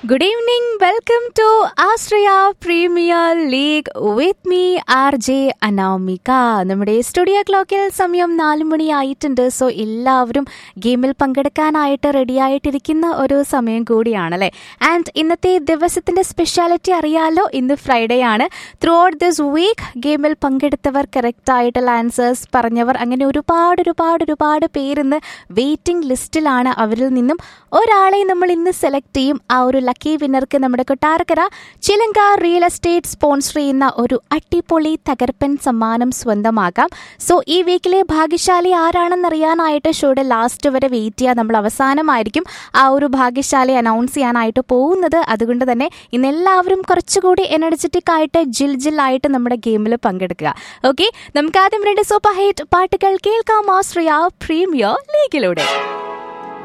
Good evening. Welcome to Australia Premier League with me, RJ Anamika. നമ്മുടെ studio ക്ലോക്കിൽ സമയം 4 മണിയായിട്ടുണ്ട്. So എല്ലാവരും ഗെയിമിൽ പങ്കെടുക്കാനായിട്ട് റെഡി ആയിട്ടിരിക്കുന്ന ഒരു സമയം കൂടിയാണല്ലേ. ആൻഡ് ഇന്നത്തെ ദിവസത്തിന്റെ സ്പെഷ്യാലിറ്റി അറിയാലോ, ഇന്ന് ഫ്രൈഡേ ആണ്. ത്രൂ ഔട്ട് ദിസ് വീക്ക് ഗെയിമിൽ പങ്കെടുത്തവർ, കറക്റ്റ് ആയിട്ടുള്ള ആൻസേഴ്സ് പറഞ്ഞവർ, അങ്ങനെ ഒരുപാട് പേരിന്ന് വെയിറ്റിംഗ് ലിസ്റ്റിലാണ്. അവരിൽ നിന്നും ഒരാളെ നമ്മൾ ഇന്ന് സെലക്ട് ചെയ്യും. ആ ഒരു ലക്കി വിന്നർക്ക് നമ്മുടെ കൊട്ടാരക്കര ചിലങ്ക റിയൽ എസ്റ്റേറ്റ് സ്പോൺസർ ചെയ്യുന്ന ഒരു അടിപൊളി തകർപ്പൻ സമ്മാനം സ്വന്തമാക്കാം. സോ ഈ വീക്കിലെ ഭാഗ്യശാലി ആരാണെന്നറിയാനായിട്ട് ഷോയുടെ ലാസ്റ്റ് വരെ വെയിറ്റ് ചെയ്യുക. നമ്മൾ അവസാനമായിരിക്കും ആ ഒരു ഭാഗ്യശാലി അനൗൺസ് ചെയ്യാനായിട്ട് പോകുന്നത്. അതുകൊണ്ട് തന്നെ ഇന്ന് എല്ലാവരും കുറച്ചുകൂടി എനർജറ്റിക് ആയിട്ട് ജിൽ ആയിട്ട് നമ്മുടെ ഗെയിമിൽ പങ്കെടുക്കുക. ഓക്കെ, നമുക്ക് ആദ്യം 2 സൂപ്പർ ഹിറ്റ് പാട്ടുകൾ കേൾക്കാം ആശ്രയ പ്രീമിയർ ലീഗിലൂടെ.